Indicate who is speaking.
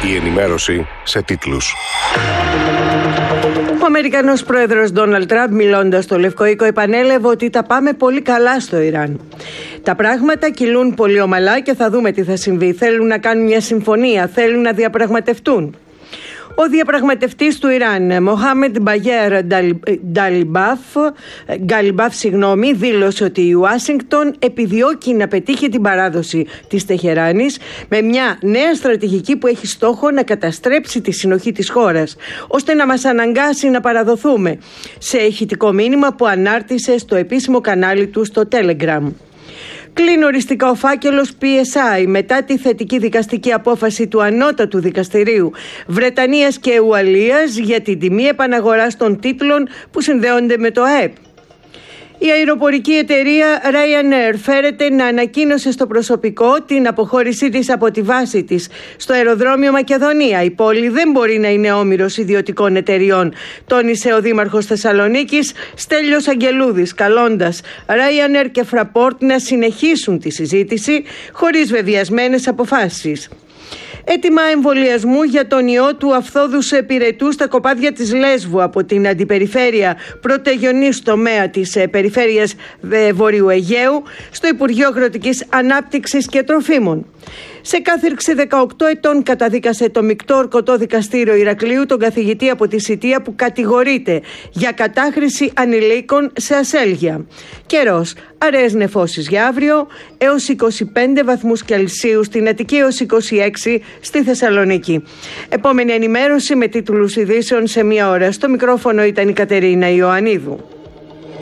Speaker 1: Η ενημέρωση σε τίτλους.
Speaker 2: Ο Αμερικανός πρόεδρος Ντόναλντ Τραμπ, μιλώντας στο Λευκό Οίκο, επανέλαβε ότι τα πάμε πολύ καλά στο Ιράν. Τα πράγματα κυλούν πολύ ομαλά και θα δούμε τι θα συμβεί. Θέλουν να κάνουν μια συμφωνία, θέλουν να διαπραγματευτούν. Ο διαπραγματευτής του Ιράν, Μοχάμεντ Μπαγέρ Γκαλιμπάφ, δήλωσε ότι η Ουάσιγκτον επιδιώκει να πετύχει την παράδοση της Τεχεράνης με μια νέα στρατηγική που έχει στόχο να καταστρέψει τη συνοχή της χώρας, ώστε να μας αναγκάσει να παραδοθούμε, σε ηχητικό μήνυμα που ανάρτησε στο επίσημο κανάλι του στο Telegram. Κλείνει οριστικά ο φάκελος PSI μετά τη θετική δικαστική απόφαση του Ανώτατου Δικαστηρίου Βρετανίας και Ουαλίας για την τιμή επαναγοράς των τίτλων που συνδέονται με το ΑΕΠ. Η αεροπορική εταιρεία Ryanair φέρεται να ανακοίνωσε στο προσωπικό την αποχώρησή της από τη βάση της στο αεροδρόμιο Μακεδονία. Η πόλη δεν μπορεί να είναι όμηρος ιδιωτικών εταιριών, τόνισε ο Δήμαρχος Θεσσαλονίκης Στέλιος Αγγελούδης, καλώντας Ryanair και Fraport να συνεχίσουν τη συζήτηση χωρίς βεβαιασμένες αποφάσεις. Έτοιμα εμβολιασμού για τον ιό του Αφθόδους Πυρετού στα κοπάδια της Λέσβου από την αντιπεριφέρεια πρωτογενής τομέα της περιφέρειας Βορείου Αιγαίου στο Υπουργείο Αγροτικής Ανάπτυξης και Τροφίμων. Σε κάθυρξη 18 ετών καταδίκασε το Μεικτό Ορκωτό Δικαστήριο Ηρακλείου τον καθηγητή από τη Σιτία που κατηγορείται για κατάχρηση ανηλίκων σε ασέλγεια. Καιρός, αραιές νεφώσεις για αύριο, έως 25 βαθμούς Κελσίου στην Αττική, έως 26 στη Θεσσαλονίκη. Επόμενη ενημέρωση με τίτλους ειδήσεων σε μία ώρα. Στο μικρόφωνο ήταν η Κατερίνα Ιωαννίδου.